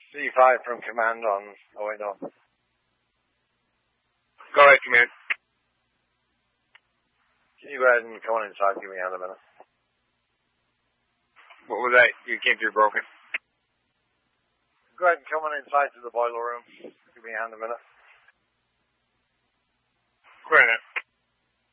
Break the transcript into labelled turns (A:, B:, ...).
A: C5 from command on OINO.
B: Go ahead, command.
A: Can you go ahead and come on inside? Give me a hand a minute.
B: What was that? You came through broken.
A: Go ahead and come on inside to the boiler room. Give me a hand a minute.
B: Go ahead.